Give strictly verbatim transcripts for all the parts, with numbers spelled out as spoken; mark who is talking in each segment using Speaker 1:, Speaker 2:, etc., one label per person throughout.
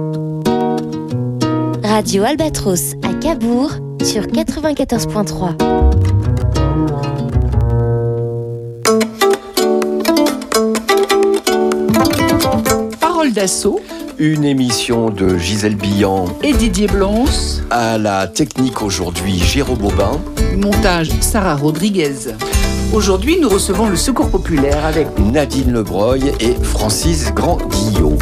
Speaker 1: Radio Albatros à Cabourg sur quatre-vingt-quatorze virgule trois.
Speaker 2: Parole d'assaut.
Speaker 3: Une émission de Gisèle Billan
Speaker 2: et Didier Blons.
Speaker 3: À la technique aujourd'hui, Jérôme Aubin.
Speaker 2: Montage, Sarah Rodriguez. Aujourd'hui, nous recevons le Secours Populaire avec
Speaker 3: Nadine Lebreuil et Francis Grand-Guillot.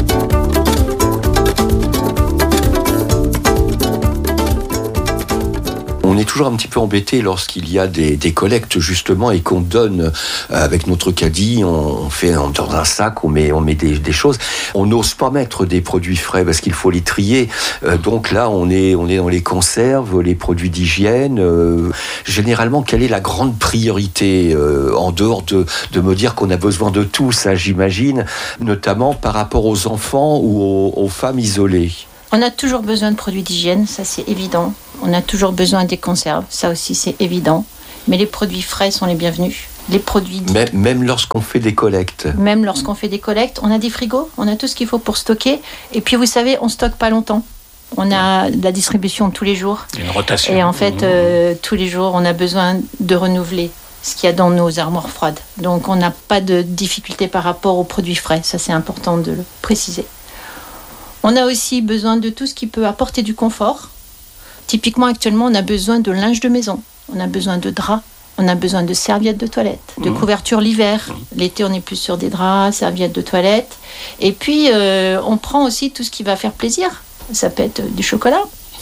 Speaker 3: On est toujours un petit peu embêté lorsqu'il y a des, des collectes justement et qu'on donne avec notre caddie, on fait dans un sac, on met, on met des, des choses. On n'ose pas mettre des produits frais parce qu'il faut les trier. Euh, donc là, on est, on est dans les conserves, les produits d'hygiène. Euh, généralement, quelle est la grande priorité euh, en dehors de, de me dire qu'on a besoin de tout, ça j'imagine, notamment par rapport aux enfants ou aux, aux femmes isolées?
Speaker 4: On a toujours besoin de produits d'hygiène, ça c'est évident. On a toujours besoin des conserves, ça aussi c'est évident. Mais les produits frais sont les bienvenus. Les produits dits...
Speaker 3: même, même lorsqu'on fait des collectes.
Speaker 4: Même lorsqu'on fait des collectes, on a des frigos, on a tout ce qu'il faut pour stocker. Et puis vous savez, on stocke pas longtemps. On a de la distribution tous les jours.
Speaker 5: Une rotation.
Speaker 4: Et en fait, euh, tous les jours, on a besoin de renouveler ce qu'il y a dans nos armoires froides. Donc on n'a pas de difficulté par rapport aux produits frais. Ça c'est important de le préciser. On a aussi besoin de tout ce qui peut apporter du confort. Typiquement, actuellement, on a besoin de linge de maison, on a besoin de draps, on a besoin de serviettes de toilette, de mmh. couverture l'hiver. Mmh. L'été, on est plus sur des draps, serviettes de toilette. Et puis, euh, on prend aussi tout ce qui va faire plaisir. Ça peut être du chocolat,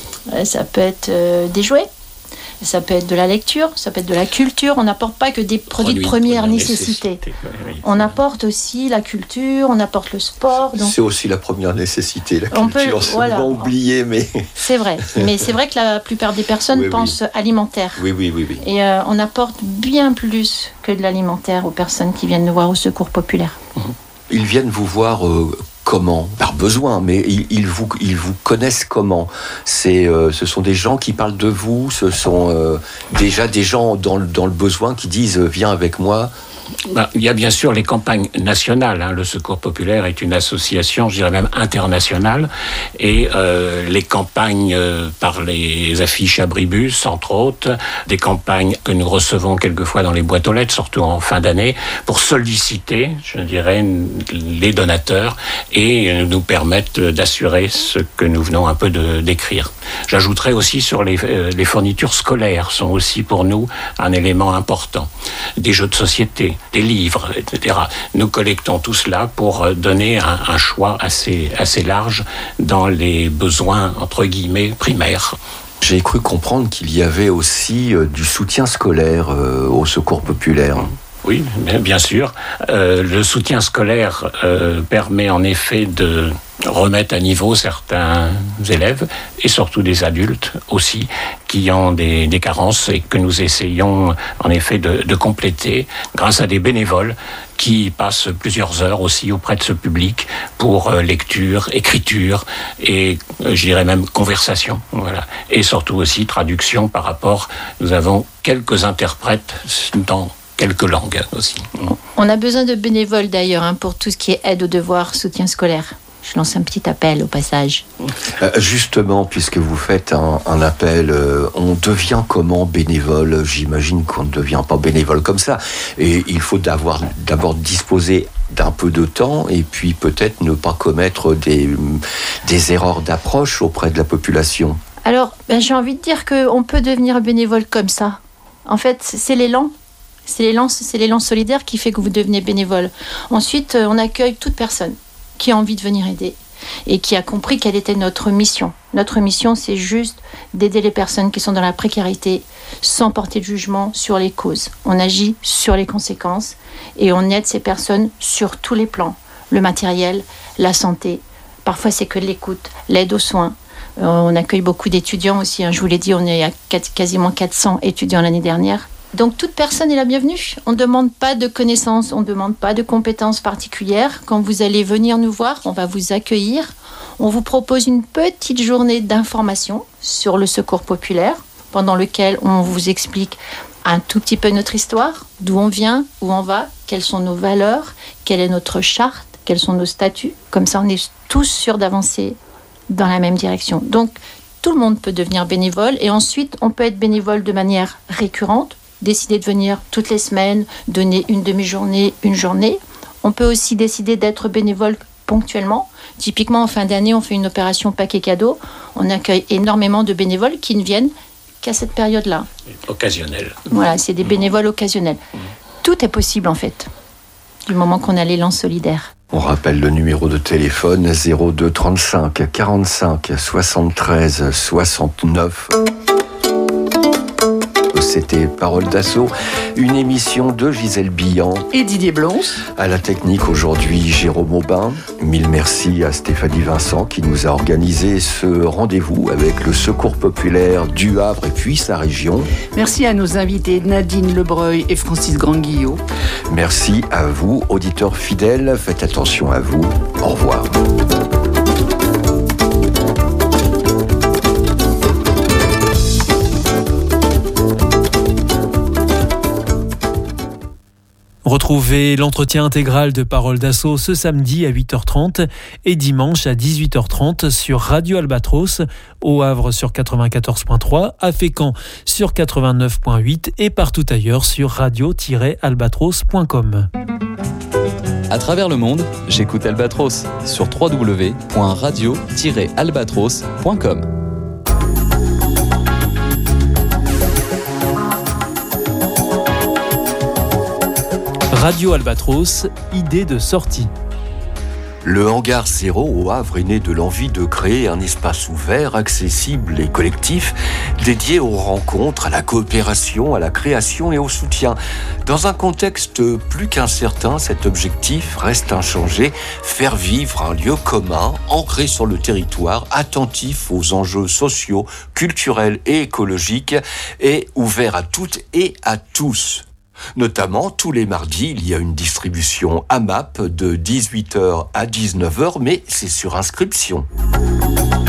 Speaker 4: ça peut être euh, des jouets, ça peut être de la lecture, ça peut être de la culture. On n'apporte pas que des produits, produits de première, première nécessité. nécessité. Oui. On apporte aussi la culture, on apporte le sport. Donc...
Speaker 3: C'est aussi la première nécessité, la on culture. Peut, c'est voilà. souvent oublié, mais...
Speaker 4: C'est vrai, mais c'est vrai que la plupart des personnes oui, pensent oui. alimentaire.
Speaker 3: Oui, oui, oui. oui.
Speaker 4: Et euh, on apporte bien plus que de l'alimentaire aux personnes qui viennent nous voir au Secours Populaire.
Speaker 3: Ils viennent vous voir... Euh, Comment ? Par besoin, mais ils, ils, vous, ils vous connaissent comment ? C'est, euh, ce sont des gens qui parlent de vous, ce sont euh, déjà des gens dans, dans le besoin qui disent « viens avec moi ».
Speaker 5: Ben, il y a bien sûr les campagnes nationales. Hein. Le Secours Populaire est une association, je dirais même internationale, et euh, les campagnes euh, par les affiches abribus, entre autres, des campagnes que nous recevons quelquefois dans les boîtes aux lettres, surtout en fin d'année, pour solliciter, je dirais, les donateurs et nous permettre d'assurer ce que nous venons un peu de décrire. J'ajouterais aussi sur les, euh, les fournitures scolaires sont aussi pour nous un élément important. Des jeux de société, des livres, et cetera. Nous collectons tout cela pour donner un, un choix assez, assez large dans les besoins, entre guillemets, primaires.
Speaker 3: J'ai cru comprendre qu'il y avait aussi euh, du soutien scolaire euh, au Secours Populaire.
Speaker 5: Oui, bien sûr. Euh, le soutien scolaire euh, permet en effet de remettre à niveau certains élèves et surtout des adultes aussi qui ont des, des carences et que nous essayons en effet de, de compléter grâce à des bénévoles qui passent plusieurs heures aussi auprès de ce public pour euh, lecture, écriture et euh, je dirais même conversation, voilà. Et surtout aussi traduction par rapport, nous avons quelques interprètes dans quelques langues aussi.
Speaker 4: On a besoin de bénévoles d'ailleurs hein, pour tout ce qui est aide aux devoirs, soutien scolaire. Je lance un petit appel au passage.
Speaker 3: Euh, justement, puisque vous faites un, un appel, euh, on devient comment bénévole ? J'imagine qu'on ne devient pas bénévole comme ça. Et il faut d'abord, d'abord disposer d'un peu de temps et puis peut-être ne pas commettre des, des erreurs d'approche auprès de la population.
Speaker 4: Alors, ben, j'ai envie de dire qu'on peut devenir bénévole comme ça. En fait, c'est l'élan. C'est l'élan, c'est l'élan solidaire qui fait que vous devenez bénévole. Ensuite, on accueille toute personne qui a envie de venir aider et qui a compris quelle était notre mission. Notre mission, c'est juste d'aider les personnes qui sont dans la précarité sans porter de jugement sur les causes. On agit sur les conséquences et on aide ces personnes sur tous les plans. Le matériel, la santé, parfois c'est que l'écoute, l'aide aux soins. Euh, on accueille beaucoup d'étudiants aussi. Hein. Je vous l'ai dit, on est à quatre, quasiment quatre cents étudiants l'année dernière. Donc toute personne est la bienvenue. On ne demande pas de connaissances, on ne demande pas de compétences particulières. Quand vous allez venir nous voir, on va vous accueillir. On vous propose une petite journée d'information sur le Secours Populaire, pendant lequel on vous explique un tout petit peu notre histoire, d'où on vient, où on va, quelles sont nos valeurs, quelle est notre charte, quels sont nos statuts. Comme ça, on est tous sûrs d'avancer dans la même direction. Donc, tout le monde peut devenir bénévole et ensuite, on peut être bénévole de manière récurrente, décider de venir toutes les semaines, donner une demi-journée, une journée. On peut aussi décider d'être bénévole ponctuellement. Typiquement, en fin d'année, on fait une opération paquet cadeau. On accueille énormément de bénévoles qui ne viennent qu'à cette période-là.
Speaker 5: Occasionnel.
Speaker 4: Voilà, c'est des bénévoles occasionnels. Tout est possible, en fait, du moment qu'on a l'élan solidaire.
Speaker 3: On rappelle le numéro de téléphone zéro deux trente-cinq quarante-cinq soixante-treize soixante-neuf. C'était Parole d'Assaut, une émission de Gisèle Billan
Speaker 2: et Didier Blons.
Speaker 3: À la technique aujourd'hui, Jérôme Aubin. Mille merci à Stéphanie Vincent qui nous a organisé ce rendez-vous avec le Secours populaire du Havre et puis sa région.
Speaker 2: Merci à nos invités Nadine Lebreuil et Francis Grand-Guillot.
Speaker 3: Merci à vous, auditeurs fidèles. Faites attention à vous. Au revoir.
Speaker 6: Retrouvez l'entretien intégral de Parole d'Assaut ce samedi à huit heures trente et dimanche à dix-huit heures trente sur Radio Albatros, au Havre sur quatre-vingt-quatorze point trois, à Fécamp sur quatre-vingt-neuf point huit et partout ailleurs sur radio tiret albatros point com.
Speaker 7: À travers le monde, j'écoute Albatros sur w w w point radio tiret albatros point com.
Speaker 6: Radio Albatros, idée de sortie.
Speaker 3: Le Hangar Zéro au Havre est né de l'envie de créer un espace ouvert, accessible et collectif, dédié aux rencontres, à la coopération, à la création et au soutien. Dans un contexte plus qu'incertain, cet objectif reste inchangé, faire vivre un lieu commun, ancré sur le territoire, attentif aux enjeux sociaux, culturels et écologiques, et ouvert à toutes et à tous. Notamment, tous les mardis, il y a une distribution A M A P de dix-huit heures à dix-neuf heures, mais c'est sur inscription.